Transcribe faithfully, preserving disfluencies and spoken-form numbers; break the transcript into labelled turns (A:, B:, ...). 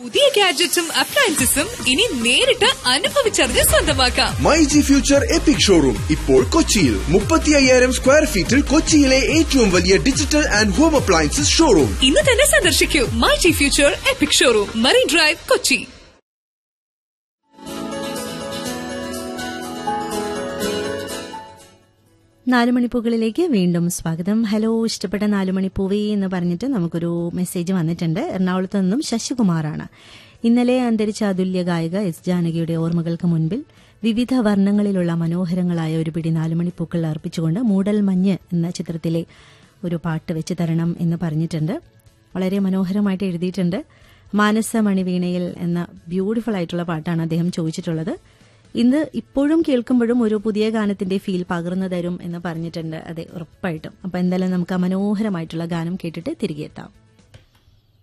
A: പുതിയ ഗാഡ്ജറ്റ്സും അപ്ലയൻസസും ഇനി നേരിട്ട് അനുഭവിച്ചറിഞ്ഞ് സ്വന്തമാക്കാം.
B: My G future EPIC showroom ഇപ്പോൾ കൊച്ചിയിൽ മുപ്പത്തി അയ്യായിരം സ്ക്വയർ ഫീറ്റിൽ കൊച്ചിയിലെ ഏറ്റവും വലിയ digital and home appliances showroom.
A: ഇന്ന് തന്നെ സന്ദർശിക്കൂ my G future EPIC showroom, marine drive, Kochi.
C: നാലുമണിപ്പൂക്കളിലേക്ക് വീണ്ടും സ്വാഗതം. ഹലോ, ഇഷ്ടപ്പെട്ട നാലുമണിപ്പൂവേ എന്ന് പറഞ്ഞിട്ട് നമുക്കൊരു മെസ്സേജ് വന്നിട്ടുണ്ട്. എറണാകുളത്ത് നിന്നും ശശികുമാറാണ്. ഇന്നലെ അന്തരിച്ച അതുല്യ ഗായിക എസ് ജാനകിയുടെ ഓർമ്മകൾക്ക് മുൻപിൽ വിവിധ വർണ്ണങ്ങളിലുള്ള മനോഹരങ്ങളായ ഒരു പിടി നാലുമണിപ്പൂക്കൾ അർപ്പിച്ചുകൊണ്ട് മൂടൽ മഞ്ഞ് എന്ന ചിത്രത്തിലെ ഒരു പാട്ട് വെച്ച് തരണം എന്ന് പറഞ്ഞിട്ടുണ്ട്. വളരെ മനോഹരമായിട്ട് എഴുതിയിട്ടുണ്ട്. മാനസ മണിവീണയിൽ എന്ന ബ്യൂട്ടിഫുൾ ആയിട്ടുള്ള പാട്ടാണ് അദ്ദേഹം ചോദിച്ചിട്ടുള്ളത്. ഇന്ന് ഇപ്പോഴും കേൾക്കുമ്പോഴും ഒരു പുതിയ ഗാനത്തിന്റെ ഫീൽ പകർന്നു തരും എന്ന് പറഞ്ഞിട്ടുണ്ട്. അതെ, ഉറപ്പായിട്ടും. അപ്പൊ എന്തായാലും നമുക്ക് ആ മനോഹരമായിട്ടുള്ള ഗാനം കേട്ടിട്ട് തിരികെ എത്താം.